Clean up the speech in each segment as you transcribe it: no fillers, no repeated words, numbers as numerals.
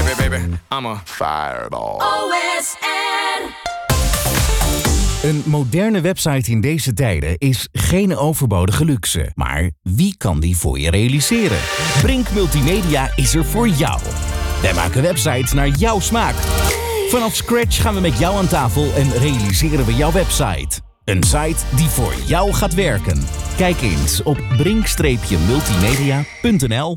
baby, I'm a fireball. OSR. Een moderne website in deze tijden is geen overbodige luxe. Maar wie kan die voor je realiseren? Brink Multimedia is er voor jou. Wij maken websites naar jouw smaak. Vanaf scratch gaan we met jou aan tafel en realiseren we jouw website. Een site die voor jou gaat werken. Kijk eens op brink-multimedia.nl.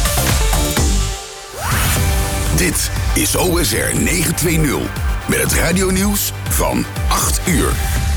Dit is OSR 920 met het radionieuws van 8 uur.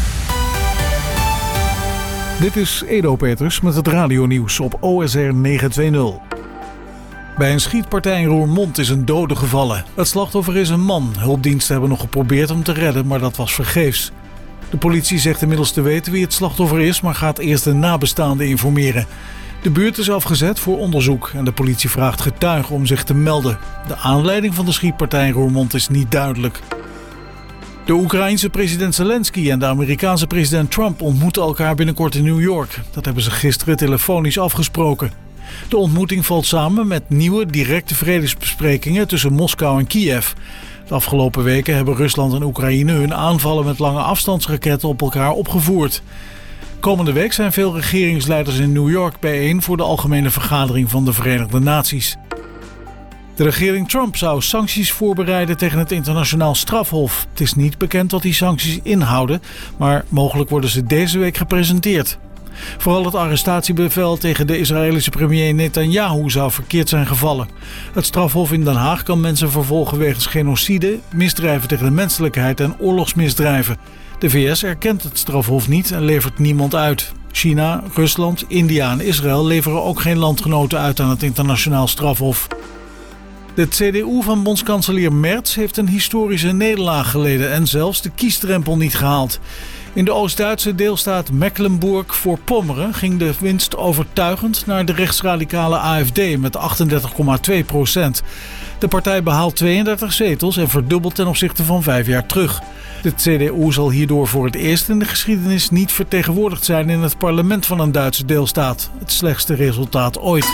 Dit is Edo Peters met het radionieuws op OSR 920. Bij een schietpartij in Roermond is een dode gevallen. Het slachtoffer is een man. Hulpdiensten hebben nog geprobeerd hem te redden, maar dat was vergeefs. De politie zegt inmiddels te weten wie het slachtoffer is, maar gaat eerst de nabestaanden informeren. De buurt is afgezet voor onderzoek en de politie vraagt getuigen om zich te melden. De aanleiding van de schietpartij in Roermond is niet duidelijk. De Oekraïense president Zelensky en de Amerikaanse president Trump ontmoeten elkaar binnenkort in New York. Dat hebben ze gisteren telefonisch afgesproken. De ontmoeting valt samen met nieuwe directe vredesbesprekingen tussen Moskou en Kiev. De afgelopen weken hebben Rusland en Oekraïne hun aanvallen met lange afstandsraketten op elkaar opgevoerd. Komende week zijn veel regeringsleiders in New York bijeen voor de algemene vergadering van de Verenigde Naties. De regering Trump zou sancties voorbereiden tegen het internationaal strafhof. Het is niet bekend wat die sancties inhouden, maar mogelijk worden ze deze week gepresenteerd. Vooral het arrestatiebevel tegen de Israëlische premier Netanyahu zou verkeerd zijn gevallen. Het strafhof in Den Haag kan mensen vervolgen wegens genocide, misdrijven tegen de menselijkheid en oorlogsmisdrijven. De VS erkent het strafhof niet en levert niemand uit. China, Rusland, India en Israël leveren ook geen landgenoten uit aan het internationaal strafhof. De CDU van bondskanselier Merz heeft een historische nederlaag geleden en zelfs de kiesdrempel niet gehaald. In de Oost-Duitse deelstaat Mecklenburg-Vorpommern ging de winst overtuigend naar de rechtsradicale AfD met 38,2%. De partij behaalt 32 zetels en verdubbelt ten opzichte van 5 jaar terug. De CDU zal hierdoor voor het eerst in de geschiedenis niet vertegenwoordigd zijn in het parlement van een Duitse deelstaat. Het slechtste resultaat ooit.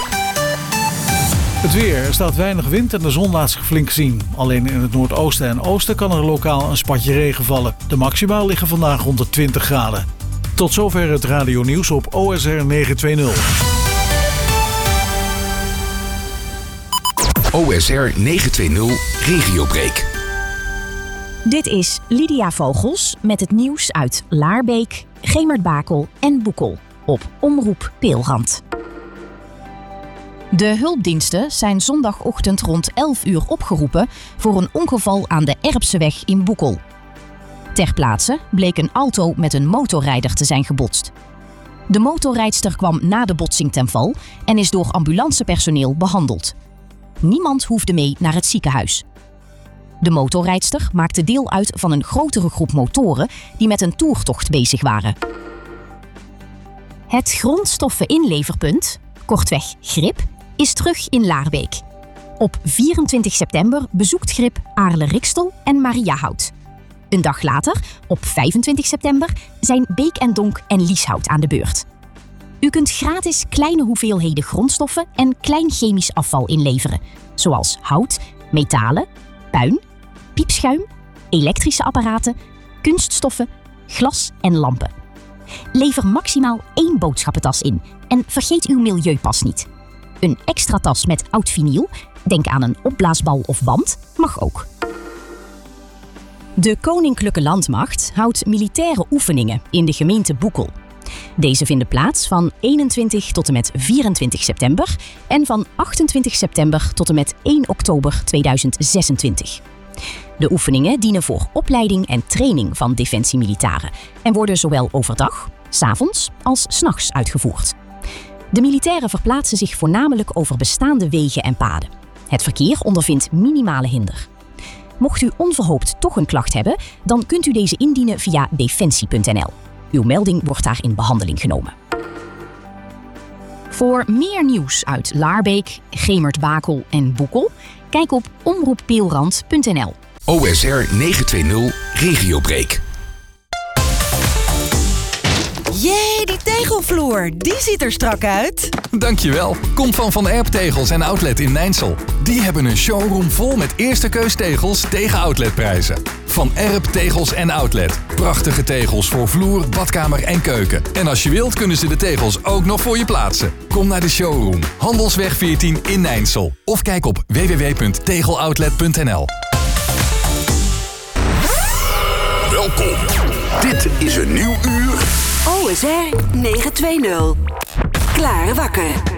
Het weer. Er staat weinig wind en de zon laat zich flink zien. Alleen in het noordoosten en oosten kan er lokaal een spatje regen vallen. De maxima liggen vandaag rond de 20 graden. Tot zover het radionieuws op OSR 920. OSR 920 Regiobreak. Dit is Lydia Vogels met het nieuws uit Laarbeek, Gemert-Bakel en Boekel op Omroep Peelrand. De hulpdiensten zijn zondagochtend rond 11 uur opgeroepen voor een ongeval aan de Erpseweg in Boekel. Ter plaatse bleek een auto met een motorrijder te zijn gebotst. De motorrijdster kwam na de botsing ten val en is door ambulancepersoneel behandeld. Niemand hoefde mee naar het ziekenhuis. De motorrijdster maakte deel uit van een grotere groep motoren die met een toertocht bezig waren. Het grondstoffeninleverpunt, kortweg GRIP, is terug in Laarbeek. Op 24 september bezoekt GRIP Aarle-Rikstel en Mariahout. Een dag later, op 25 september, zijn Beek en Donk en Lieshout aan de beurt. U kunt gratis kleine hoeveelheden grondstoffen en klein chemisch afval inleveren, zoals hout, metalen, puin, piepschuim, elektrische apparaten, kunststoffen, glas en lampen. Lever maximaal 1 boodschappentas in en vergeet uw milieupas niet. Een extra tas met oud vinyl, denk aan een opblaasbal of band, mag ook. De Koninklijke Landmacht houdt militaire oefeningen in de gemeente Boekel. Deze vinden plaats van 21 tot en met 24 september en van 28 september tot en met 1 oktober 2026. De oefeningen dienen voor opleiding en training van defensiemilitaren en worden zowel overdag, 's avonds als 's nachts uitgevoerd. De militairen verplaatsen zich voornamelijk over bestaande wegen en paden. Het verkeer ondervindt minimale hinder. Mocht u onverhoopt toch een klacht hebben, dan kunt u deze indienen via defensie.nl. Uw melding wordt daar in behandeling genomen. Voor meer nieuws uit Laarbeek, Gemert-Bakel en Boekel, kijk op omroeppeelrand.nl. OSR 920 Regiobreak. Jee, die tegelvloer, die ziet er strak uit. Dankjewel. Komt van Erp Tegels en Outlet in Nijnsel. Die hebben een showroom vol met eerste keus tegels tegen outletprijzen. Van Erp Tegels en Outlet. Prachtige tegels voor vloer, badkamer en keuken. En als je wilt kunnen ze de tegels ook nog voor je plaatsen. Kom naar de showroom. Handelsweg 14 in Nijnsel. Of kijk op www.tegeloutlet.nl. Welkom. Dit is een nieuw uur. OSR 920. Klaar wakker.